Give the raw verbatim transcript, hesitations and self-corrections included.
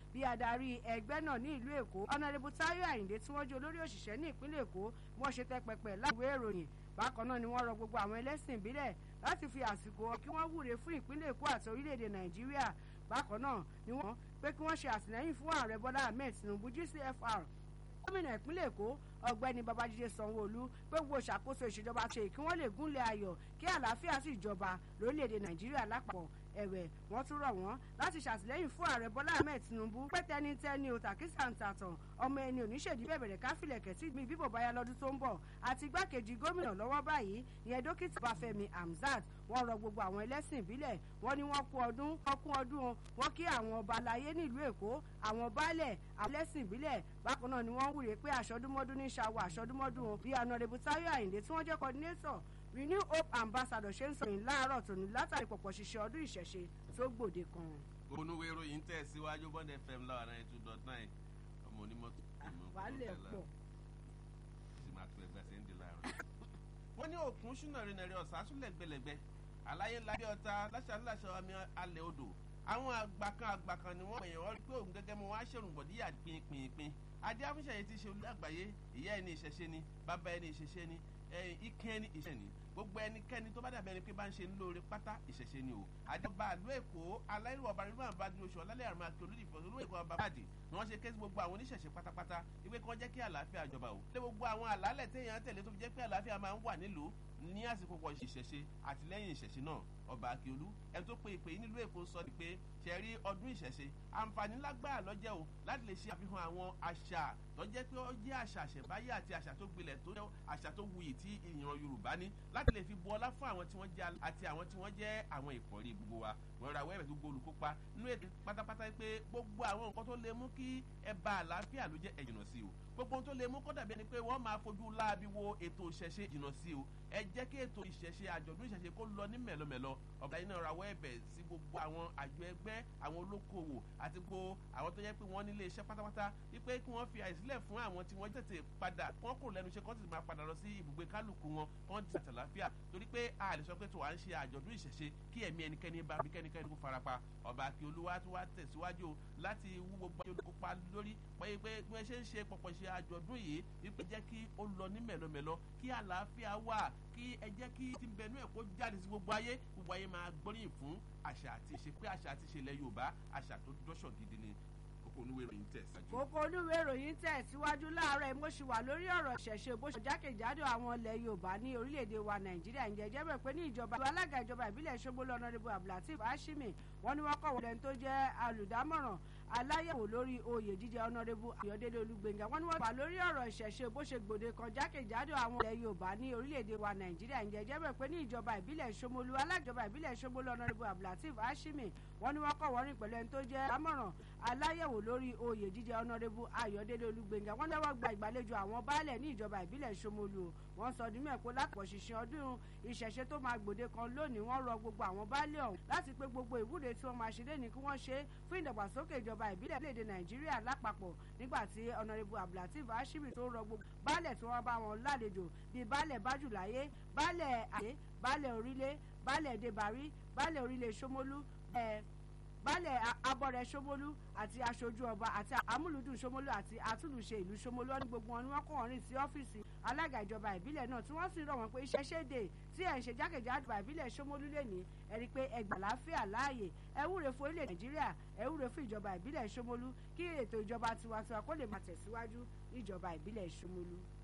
bí adarí ẹgbẹ́ náà ní ìlú Èkó Honorable Táyọ̀ Àyìndé tí wọ́n jẹ́ olórí òṣìṣẹ́ ní ìpínlẹ̀ Èkó wọ́n ṣe tẹ́ pẹpẹ láwùjọ ìròyìn bákan náà ni wọ́n rọ gbogbo àwọn ẹlẹ́sìn ìbílẹ̀ láti fi àsìkò kí wọ́n wúre fún ìpínlẹ̀ Èkó àti orílẹ̀-èdè Nàìjíríà bákan náà ni wọ́n pé kí wọ́n ṣe àtìlẹ́yìn fún ààrẹ Bọ́lá Ahmed Tinubu G C F R gómìnà ìpínlẹ̀ Èkó ọ̀gbẹ́ni Babájídé Sanwó-Olú pé gbogbo ìṣàkóso ìṣèjọba ṣe kí wọ́n lè gúnlẹ̀ ayọ̀ kí àlàáfíà sì jọba lórílẹ̀‐èdè Nàìjíríà lápapọ̀ ẹ̀wẹ̀ wọ́n tún rọ̀ wọ́n láti ṣàtìlẹ́yìn fún ààrẹ Bọ́lá Ahmed Tinubu pé tẹnitẹni òtàkìsà ń tàtàn ọmọ ẹni oníṣèdí bẹ̀bẹ̀rẹ̀ káfílẹ̀ kẹ̀tì gbin bíbò báyá lọ́dún tó ń bọ̀ àti igbákejì gómìnà lọ́wọ́ báyìí ìyẹn dókítà Báfẹ́mi Hamzat wọ́n rọ gbogbo àwọn ẹlẹ́sìn ìbílẹ̀ wọ́n ní wọ́n kú ọdún wọ́n kú ọdún wọ́n kí àwọn ọba aláyé nílùú Èkó àwọn baálẹ̀ àwọn ẹlẹ́sìn ìbílẹ̀ bákan náà ni wọ́n wúre pé àṣọdúnmọ́dún ní ṣàwọ̀ àṣọdúnmọ́dún bí Honorable Táyọ̀ Àyìndé tí wọ́n jẹ́ coordinator Renew Hope Ambassador ṣe ń sọ yìí láàárọ̀ tòní látàrí pọ̀pọ̀ ṣiṣẹ́ ọdún ìṣẹ̀ṣe tó gbòde kan. olùwé ìròyìn tẹ̀ síwájú Bond F M láwa ninety two dot nine ọmọ onímọ́tò wàhálẹ̀ pọ̀. sì máa tó ẹgbẹ́ sí ń di láàárọ̀. wọ́n ní òkun ṣúná rìnrìn ọ̀sán súnlẹ̀ gbẹlẹ̀gbẹ́ àlàyé ńlá bí ọta láṣàláṣà omi alẹ́ odò àwọn àgbàkan àgbàkan ni wọ́n pèyàn wọ́n rí pé òun gẹ́gẹ́ mọ́ wá ṣèrùngbọ̀díyà pínpín adé afúnṣẹ́yẹ ti ṣe olú àgbáyé ìyá ẹni ìṣẹ̀ṣe ni bàbá ẹni ìṣẹ̀ṣe ni ike ẹni ìṣẹ̀ ni gbogbo ẹnikẹ́ni tó bá dàbí ẹni pé bá ń ṣe ń lóore pátá ìṣẹ̀ṣe ni o àjọba àlú Èkó aláìrú ọba rírun àbájú oṣù ọlálẹ́ àrùn àti olùdìfọ̀ olú Èkó ọba bàdì ni wọ́n ṣe ké sí gbogbo àwọn oníṣẹ̀ṣe pátápátá ìwé kan jẹ́ kí àlàáfíà jọba o lé gbogbo àwọn àlálẹ̀ téèyàn tẹ̀lé tó fi jẹ́ pé àlàáfíà máa ń wà nílùú ní àsìkò pọ̀ ìṣẹ̀ṣe àtìlẹ́yìn ìṣẹ̀ṣe náà ọba Akíolú ẹni tó pe ìpè nílùú Èkó sọ ni pé ṣẹ̀rí ọdún ìṣẹ̀ṣe àǹfààní lágbára lọ́jẹ́ o láti lè ṣe àfihàn àwọn àṣà tó jẹ́ pé ó jẹ́ àṣà àṣẹ̀báyé àti àṣà tó gbilẹ̀ tó jẹ́ àṣà tó wuyì tí ìran Yorùbá ní láti lè fi bu ọlá fún àwọn tí wọ́n jẹ́ àti àwọn tí wọ́n jẹ́ àwọn ìpọ̀rí gbogbo wa wọ́n ra wẹ́rẹ̀ gbogbo olùkópa nínú ètò pátápátá pé gbogbo àwọn nǹkan tó lè mú kí ẹ bá àlàáfíà ló jẹ́ ẹ̀jìnà sí o gbogbo ohun tó lè mú kó dàbí ẹni pé wọ́n máa fojú láabi wo ètò ìṣẹ̀ṣe jìnà sí o ẹ jẹ́ kí ètò ìṣẹ̀ṣe àjọ̀dún ìṣẹ̀ṣe kó lọ ní mẹ̀lọmẹ̀lọ ọ̀gá iná rawọ́ ẹ̀bẹ̀ sí gbogbo àwọn àjọ ẹgbẹ́ àwọn olókoòwò àti gbogbo àwọn tó yẹ pé wọ́n nílé iṣẹ́ pátápátá wípé kí wọ́n fi àyè sílẹ̀ fún àwọn tí wọ́n tètè padà wọ́n kò lẹ́nu iṣẹ́ kó sì máa padà lọ sí ibùgbé kálukú wọn kó di àtàláfíà torí pé a lè sọ pé tó wà ń ṣe àjọ̀dún ìṣẹ̀ṣe kí ẹ̀mí ẹnikẹ́ni bá bí kẹ́nikẹ́ni kó farapa ọba Akíolú wa tó wá tẹ̀síwájú láti wú gbogbo àjọ olùkópa lórí pé pé bí wọ́n ṣe ń ṣe pọ̀pọ̀ ṣe àjọ̀dún yìí wípé jẹ́ kí ó lọ ní mẹ̀lọmẹ̀lọ kí àlàáfíà wà kí ẹ jẹ́ kí tí ń bẹnu ẹ̀ kó jáde sí gbogbo ayé gbogbo ayé máa gbóríyìn fún àṣà àti ìṣe pé àṣà àti ìṣe ilẹ̀ Yorùbá àṣà tó dọ́ṣọ̀ gidi ni kókó onúwé ìròyìn tẹ̀ síwájú. kókó onúwé ìròyìn tẹ̀ síwájú láàárọ̀ mo ṣì wà lórí ọ̀rọ̀ ìṣẹ̀ṣe bó ṣe jákèjádò àwọn ilẹ̀ Yorùbá ní orílẹ̀-èdè wa Nàìjíríà ǹjẹ́ jẹ́ bẹ̀ pé ní ìjọba alága ìjọba ìbílẹ̀ Ṣómólú Honorable Abdulateef Hashimi wọ́n ní wọ́n kọ̀ wọlé tó jẹ́ olùdámọ̀ràn aláyẹ̀wò lórí oyè jíjẹ Honorable Ayọ̀délé Olúgbéngà wọ́n ní wọ́n wà lórí ọ̀rọ̀ ìṣẹ̀ṣe bó ṣe gbòde kan jákèjádò àwọn ilẹ̀ Yorùbá ní orílẹ̀-èdè wa Nàìjíríà ǹjẹ́ jẹ́ bẹ̀ pé ní ìjọba ìbílẹ̀ Ṣómólú alájọba ìbílẹ̀ Ṣómólú Honorable Abdulateef Hashimi wọ́n ní wọ́n kọ̀ wọ́n rìn pẹ̀lú ẹni tó jẹ́ dámọ̀ràn aláyẹ̀wò lórí oyè jíjẹ Honorable Ayọ̀délé Olúgbéngà wọ́n lọ́wọ́ gba ìgbàlejò àwọn baálẹ̀ ní ìjọba ìbílẹ̀ Ṣómólú wọ́n sọ dímẹ̀ pé lápò ṣìṣẹ́ ọdún ìṣẹ̀ṣe tó máa gbòde kan lónìí wọ́n rọ gbogbo àwọn baálẹ̀ ọ̀hún láti pé gbogbo ìwúre tí wọ́n máa ṣe lẹ́ni kí wọ́n ṣe fún ìdàgbàsókè ìjọba ìbílẹ̀ lédè Nàìjíríà lápapọ̀ nígbà tí Honorable Abdulateef Hashimi tó rọ gbogbo baálẹ̀ tí wọ́n bá wọn lálejò bíi baálẹ̀ Bájùláyé baálẹ̀ àyè baálẹ̀ Orílẹ̀ baálẹ̀ Débàrí baálẹ̀ Orílẹ̀ Ṣómólú ẹ̀ baálẹ̀ Abọ́rẹ̀ Ṣómólú àti aṣojú ọba àti amúlùdùn Ṣómólú àti atúlùṣe ìlú Ṣómólú ní gbogbo wọn ni wọ́n kó wọn rìn sí ọ́fíìsì alága ìjọba ìbílẹ̀ náà tí wọ́n sì rọ̀ wọ́n pé iṣẹ́ ṣéde tí ẹ̀ ń ṣe jákèjádò ìbílẹ̀ Ṣómólú lè ní ẹ rí i pé ẹgbà láfíà láàyè ẹ wúre fún ilẹ̀ Nàìjíríà ẹ wúre fún ìjọba ìbílẹ̀ Ṣómólú kí ètò ìjọba tiwantiwa kó lè máa tẹ̀síwájú níjọba ìbílẹ̀ Ṣómólú.